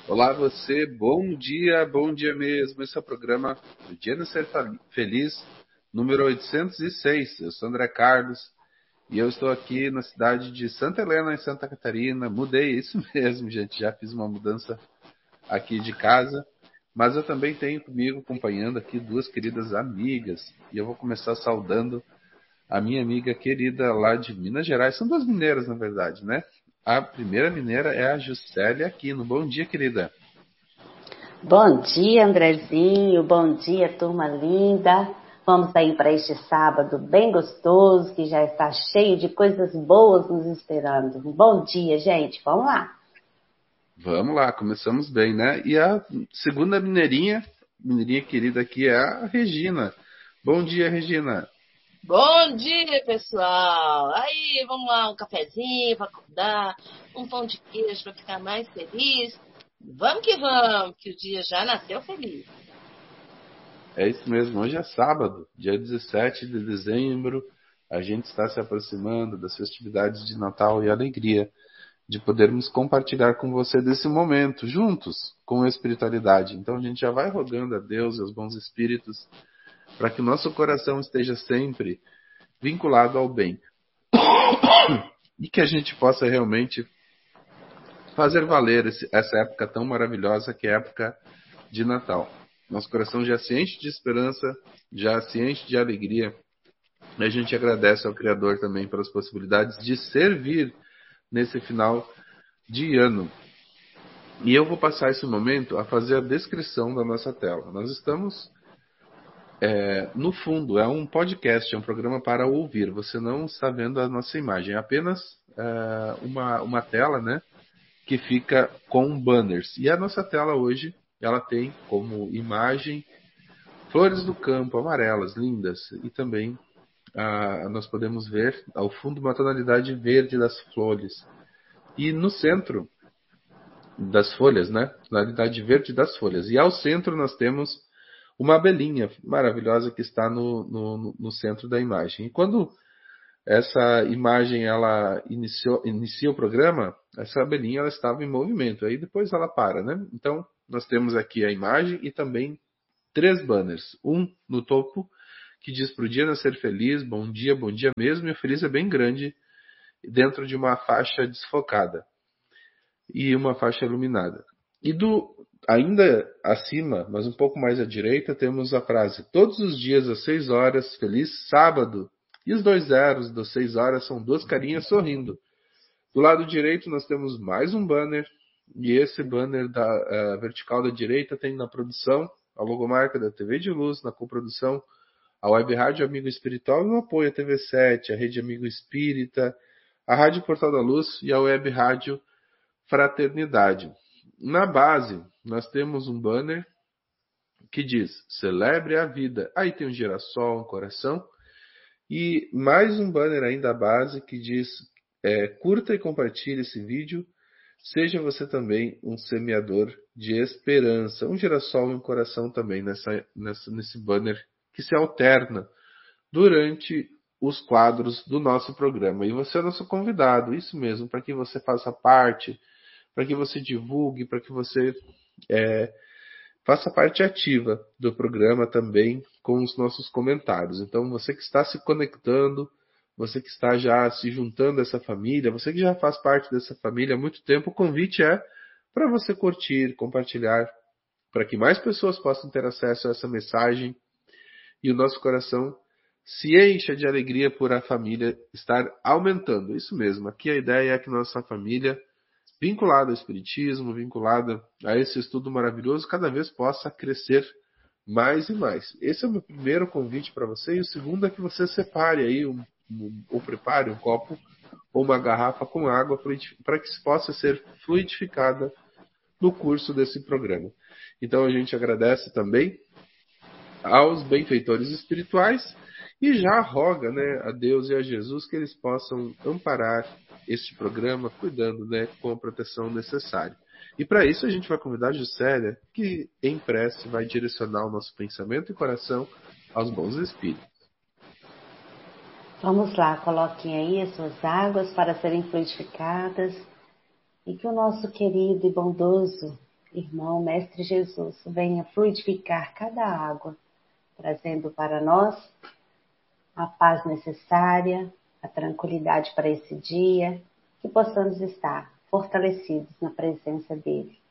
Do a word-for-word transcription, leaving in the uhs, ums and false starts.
Olá você, bom dia, bom dia mesmo. Esse é o programa do Dia de Ser Feliz, número oitocentos e seis. Eu sou André Carlos e eu estou aqui na cidade de Santa Helena, em Santa Catarina. Mudei, isso mesmo, gente, já fiz uma mudança aqui de casa. Mas eu também tenho comigo, acompanhando aqui, duas queridas amigas. E eu vou começar saudando a minha amiga querida lá de Minas Gerais. São duas mineiras, na verdade, né? A primeira mineira é a Juscelia Aquino. Bom dia, querida. Bom dia, Andrezinho. Bom dia, turma linda. Vamos aí para este sábado bem gostoso, que já está cheio de coisas boas nos esperando. Bom dia, gente. Vamos lá. Vamos lá, começamos bem, né? E a segunda mineirinha, mineirinha querida aqui é a Regina. Bom dia, Regina. Bom dia, pessoal! Aí, vamos lá, um cafezinho para acordar, um pão de queijo para ficar mais feliz. Vamos que vamos, que o dia já nasceu feliz. É isso mesmo, hoje é sábado, dia dezessete de dezembro. A gente está se aproximando das festividades de Natal e alegria de podermos compartilhar com você desse momento, juntos, com a espiritualidade. Então a gente já vai rogando a Deus e aos bons espíritos para que o nosso coração esteja sempre vinculado ao bem. E que a gente possa realmente fazer valer esse, essa época tão maravilhosa que é a época de Natal. Nosso coração já se enche de esperança, já se enche de alegria. E a gente agradece ao Criador também pelas possibilidades de servir nesse final de ano. E eu vou passar esse momento a fazer a descrição da nossa tela. Nós estamos, é, no fundo, é um podcast, é um programa para ouvir. Você não está vendo a nossa imagem, é apenas é, uma, uma tela, né, que fica com banners. E a nossa tela hoje, ela tem como imagem flores do campo, amarelas, lindas. E também ah, nós podemos ver ao fundo uma tonalidade verde das flores. E no centro das folhas, né? Tonalidade verde das folhas. E ao centro nós temos uma abelhinha maravilhosa que está no, no, no centro da imagem. E quando essa imagem ela iniciou, inicia o programa, essa abelhinha ela estava em movimento. Aí depois ela para, né? Então nós temos aqui a imagem e também três banners. Um no topo que diz para o dia nascer feliz, bom dia, bom dia mesmo. E o feliz é bem grande dentro de uma faixa desfocada e uma faixa iluminada. E do ainda acima, mas um pouco mais à direita, temos a frase: todos os dias às seis horas, feliz sábado. E os dois zeros das seis horas são duas carinhas sorrindo. Do lado direito nós temos mais um banner, e esse banner da uh, vertical da direita tem na produção a logomarca da T V de Luz, na coprodução a Web Rádio Amigo Espiritual e no apoio à T V sete, a Rede Amigo Espírita, a Rádio Portal da Luz e a Web Rádio Fraternidade. Na base, nós temos um banner que diz: celebre a vida. Aí tem um girassol, um coração. E mais um banner ainda à base que diz: é, curta e compartilhe esse vídeo. Seja você também um semeador de esperança. Um girassol e um coração também nessa, nessa, nesse banner que se alterna durante os quadros do nosso programa. E você é nosso convidado, isso mesmo, para que você faça parte, para que você divulgue, para que você é, faça parte ativa do programa também com os nossos comentários. Então, você que está se conectando, você que está já se juntando a essa família, você que já faz parte dessa família há muito tempo, o convite é para você curtir, compartilhar, para que mais pessoas possam ter acesso a essa mensagem e o nosso coração se encha de alegria por a família estar aumentando. Isso mesmo, aqui a ideia é que nossa família, vinculada ao Espiritismo, vinculada a esse estudo maravilhoso, cada vez possa crescer mais e mais. Esse é o meu primeiro convite para você, e o segundo é que você separe aí, um, um, ou prepare um copo ou uma garrafa com água para que possa ser fluidificada no curso desse programa. Então a gente agradece também aos benfeitores espirituais e já roga, né, a Deus e a Jesus que eles possam amparar este programa, cuidando, né, com a proteção necessária. E para isso a gente vai convidar a Juscelia, que em prece vai direcionar o nosso pensamento e coração aos bons espíritos. Vamos lá, coloquem aí as suas águas para serem fluidificadas e que o nosso querido e bondoso irmão Mestre Jesus venha fluidificar cada água, trazendo para nós a paz necessária, a tranquilidade para esse dia, que possamos estar fortalecidos na presença dele.